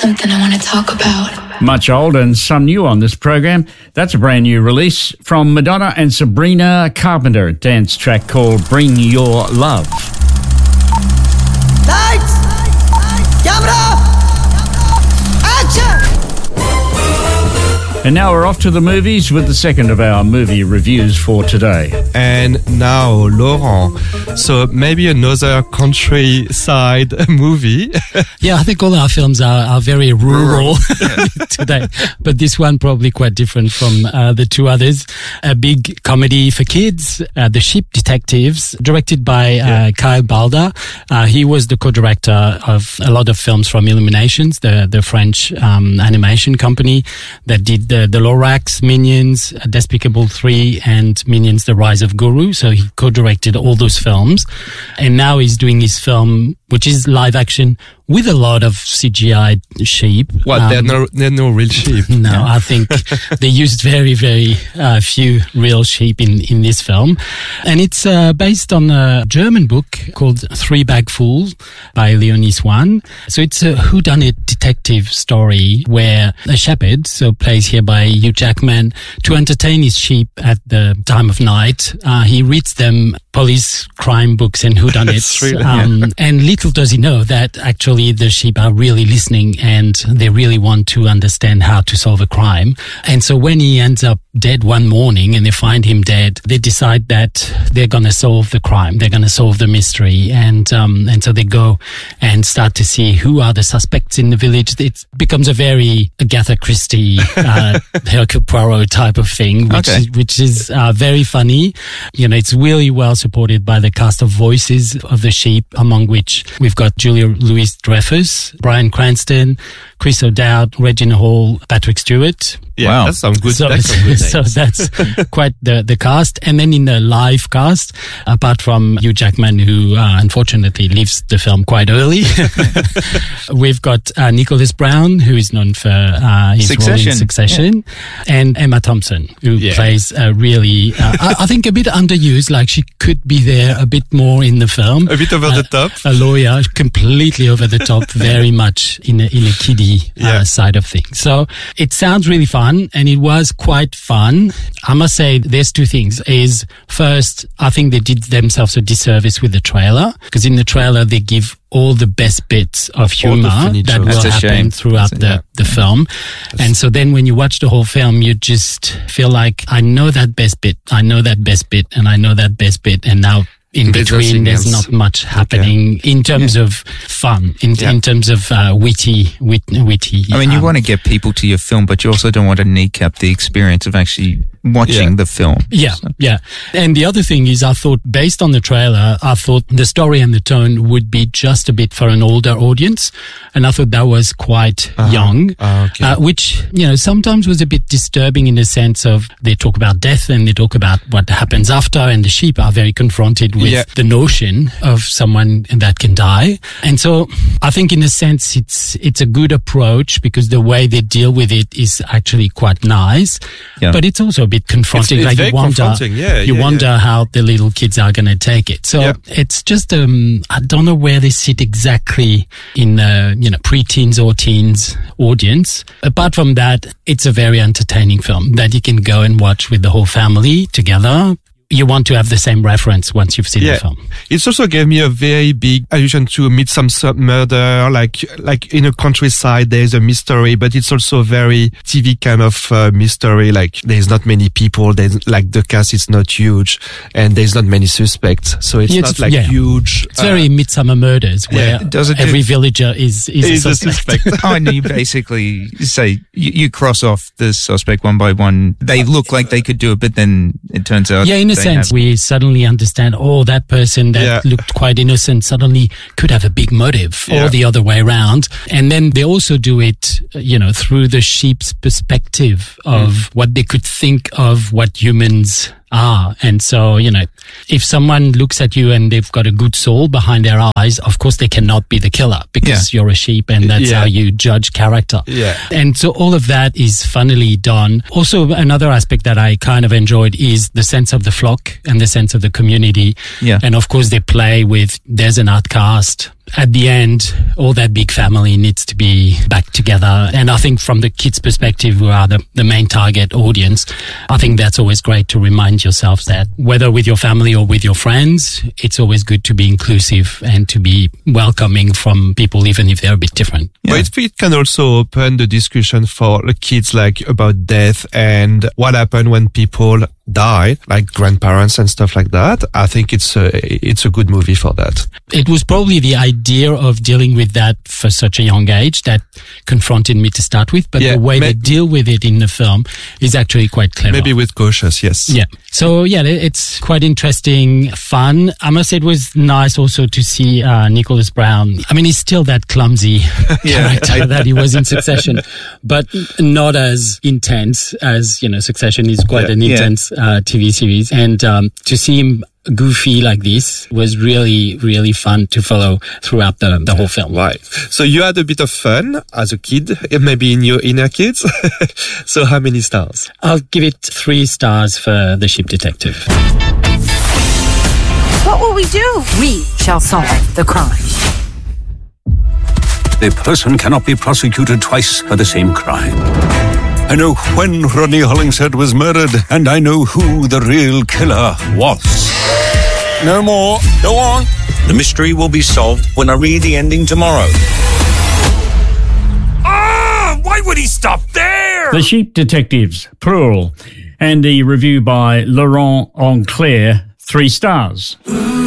something I want to talk about. Much old and some new on this program. That's a brand new release from Madonna and Sabrina Carpenter, a dance track called Bring Your Love. Lights! Camera! Action! And now we're off to the movies with the second of our movie reviews for today. And now, Laurent, so maybe another countryside movie. Yeah, I think all our films are very rural today, but this one probably quite different from the two others. A big comedy for kids, The Sheep Detectives, directed by Kyle Balda. He was the co-director of a lot of films from Illuminations, the French animation company that did the Lorax, Minions, Despicable 3, and Minions: The Rise of Guru. So he co-directed all those films, and now he's doing his film, which is live action with a lot of CGI sheep. What? They're no real sheep. No, yeah. I think they used very, very few real sheep in this film. And it's based on a German book called Three Bag Fools by Leonie Swan. So it's a whodunit detective story where a shepherd, so plays here by Hugh Jackman, to entertain his sheep at the time of night, he reads them police crime books and whodunits. Really, and little does he know that actually the sheep are really listening and they really want to understand how to solve a crime. And so when he ends up dead one morning and they find him dead, they decide that they're going to solve the crime. They're going to solve the mystery. And so they go and start to see who are the suspects in the village. It becomes a very Agatha Christie, Hercule Poirot type of thing, which is very funny. You know, it's really well supported by the cast of voices of the sheep, among which we've got Julia Louis-Dreyfus, Bryan Cranston, Chris O'Dowd, Regina Hall, Patrick Stewart. Yeah, wow. That's some good. So that's quite the cast. And then in the live cast, apart from Hugh Jackman, who unfortunately leaves the film quite early, we've got Nicholas Brown, who is known for his role in Succession, and Emma Thompson, who plays really, I think, a bit underused. Like she could be there a bit more in the film. A bit over the top. A lawyer, completely over the top, very much in a kiddie side of things. So it sounds really fun. And it was quite fun. I must say there's two things. Is first, I think they did themselves a disservice with the trailer, because in the trailer they give all the best bits of humor that will happen throughout the film. And so then when you watch the whole film, you just feel like, I know that best bit, I know that best bit, and I know that best bit, and now in between, there's not much happening in terms of fun, in terms of witty. I mean, you want to get people to your film, but you also don't want to kneecap the experience of actually watching the film. Yeah. And the other thing is, I thought, based on the trailer, I thought the story and the tone would be just a bit for an older audience. And I thought that was quite young, which, sometimes was a bit disturbing in the sense of they talk about death and they talk about what happens after, and the sheep are very confronted with the notion of someone that can die. And so I think in a sense it's a good approach, because the way they deal with it is actually quite nice, but it's also a bit confronting. It's you wonder how the little kids are going to take it. So it's just I don't know where they sit exactly in pre-teens or teens audience. Apart from that, it's a very entertaining film that you can go and watch with the whole family together. You want to have the same reference once you've seen the film. It also gave me a very big allusion to Midsomer Murder, like in a countryside there's a mystery, but it's also very TV kind of mystery. Like there's not many people, the cast is not huge, and there's not many suspects, so it's not huge. It's very Midsomer Murders, where every villager is a suspect. And you basically say you cross off the suspect one by one. They look like they could do it, but then it turns out. In a sense, we suddenly understand, that person that looked quite innocent suddenly could have a big motive, or the other way around. And then they also do it, through the sheep's perspective of what they could think of what humans are. And so, if someone looks at you and they've got a good soul behind their eyes, of course they cannot be the killer, because you're a sheep, and that's how you judge character. And so all of that is funnily done. Also, another aspect that I kind of enjoyed is the sense of the flock and the sense of the community. And of course they play with, there's an outcast. At the end, all that big family needs to be back together And I think from the kids' perspective, who are the main target audience, I think that's always great to remind yourselves that whether with your family or with your friends, it's always good to be inclusive and to be welcoming from people, even if they're a bit different. But it can also open the discussion for the kids, like about death and what happened when people die, like grandparents and stuff like that. I think it's a good movie for that. It was probably the idea of dealing with that for such a young age that confronted me to start with, but the way they deal with it in the film is actually quite clever. Maybe with cautious, yes. Yeah. So it's quite interesting, fun. I must say it was nice also to see Nicholas Brown. I mean, he's still that clumsy character that he was in Succession, but not as intense as, Succession is quite an intense TV series. And to see him goofy like this was really, really fun to follow throughout the whole film. Right. So you had a bit of fun as a kid, maybe in your inner kids. So how many stars? I'll give it 3 stars for The Ship Detective. What will we do? We shall solve the crime. A person cannot be prosecuted twice for the same crime. I know when Rodney Hollingshead was murdered, and I know who the real killer was. No more. Go on. The mystery will be solved when I read the ending tomorrow. Why would he stop there? The Sheep Detectives, plural. And the review by Laurent Enclair, 3 stars.